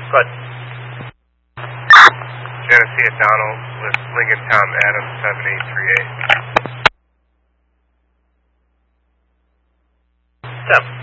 Good. Genesee at Donald with Lincoln Tom Adams 7838. 7.